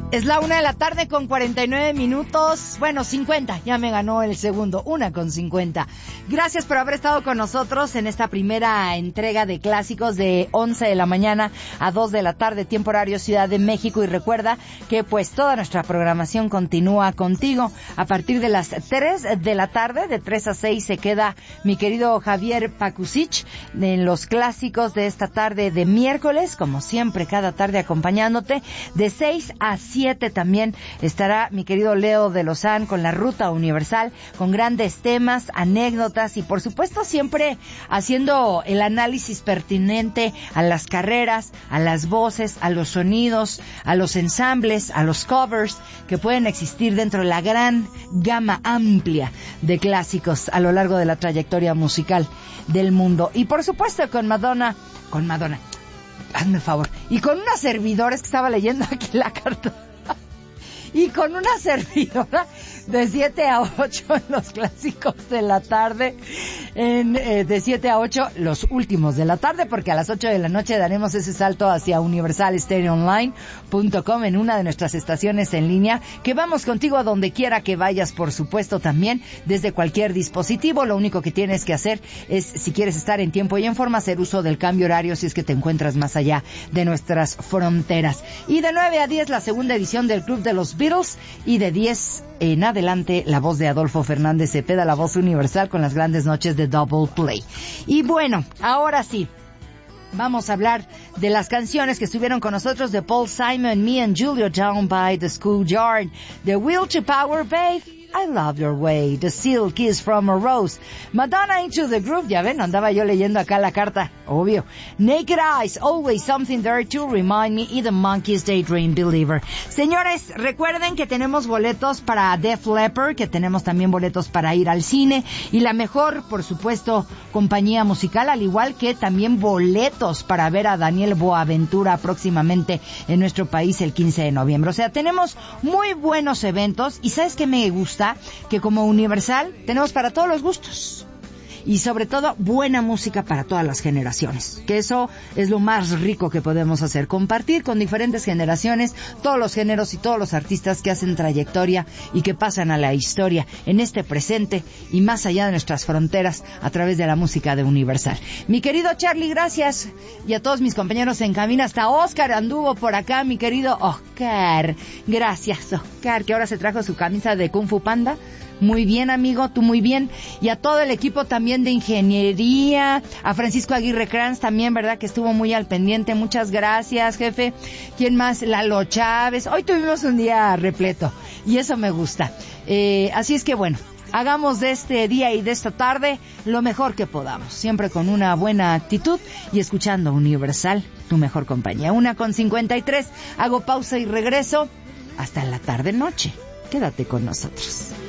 Es la 1:49 p.m. Bueno, 50. Ya me ganó el segundo. 1:50. Gracias por haber estado con nosotros en esta primera entrega de clásicos de 11 de la mañana a 2 de la tarde, tiempo horario Ciudad de México. Y recuerda que pues toda nuestra programación continúa contigo. A partir de las 3 de la tarde, de 3 a 6, se queda mi querido Javier Pakusich en los clásicos de esta tarde de miércoles. Como siempre, cada tarde acompañándote. De 6 a 7 también estará mi querido Leo de Lozán con la Ruta Universal, con grandes temas, anécdotas y por supuesto siempre haciendo el análisis pertinente a las carreras, a las voces, a los sonidos, a los ensambles, a los covers que pueden existir dentro de la gran gama amplia de clásicos a lo largo de la trayectoria musical del mundo. Y por supuesto con Madonna, hazme el favor, y con una servidora, es que estaba leyendo aquí la carta, y con una servidora de 7 a 8 en los clásicos de la tarde, de 7 a 8 los últimos de la tarde, porque a las 8 de la noche daremos ese salto hacia universalstereoonline.com en una de nuestras estaciones en línea, que vamos contigo a donde quiera que vayas, por supuesto también desde cualquier dispositivo. Lo único que tienes que hacer es, si quieres estar en tiempo y en forma, hacer uso del cambio horario si es que te encuentras más allá de nuestras fronteras. Y de 9 a 10 la segunda edición del Club de los Beatles, y de 10 en adelante la voz de Adolfo Fernández Cepeda, la voz universal, con las grandes noches de Double Play. Y bueno, ahora sí, vamos a hablar de las canciones que estuvieron con nosotros, de Paul Simon, Me and Julio, Down by the Schoolyard, The Will to Power, Babe, I Love Your Way, The Seal Kiss from a Rose, Madonna, Into the Groove, ya ven, andaba yo leyendo acá la carta, obvio, Naked Eyes, Always Something There to Remind Me, y The Monkees, Daydream Believer. Señores, recuerden que tenemos boletos para Def Leppard, que tenemos también boletos para ir al cine, y la mejor, por supuesto, compañía musical, al igual que también boletos para ver a Daniel Boaventura próximamente en nuestro país el 15 de noviembre. O sea, tenemos muy buenos eventos, y ¿sabes qué me gusta? Que como Universal tenemos para todos los gustos. Y sobre todo, buena música para todas las generaciones. Que eso es lo más rico que podemos hacer. Compartir con diferentes generaciones, todos los géneros y todos los artistas que hacen trayectoria y que pasan a la historia en este presente y más allá de nuestras fronteras a través de la música de Universal. Mi querido Charlie, gracias. Y a todos mis compañeros en cabina. Hasta Oscar anduvo por acá, mi querido Oscar. Gracias, Oscar, que ahora se trajo su camisa de Kung Fu Panda. Muy bien, amigo, tú muy bien. Y a todo el equipo también de ingeniería, a Francisco Aguirre Cranz también, ¿verdad? Que estuvo muy al pendiente. Muchas gracias, jefe. ¿Quién más? Lalo Chávez. Hoy tuvimos un día repleto y eso me gusta. Así es que bueno, hagamos de este día y de esta tarde lo mejor que podamos. Siempre con una buena actitud y escuchando Universal, tu mejor compañía. 1:53. Hago pausa y regreso hasta la tarde-noche. Quédate con nosotros.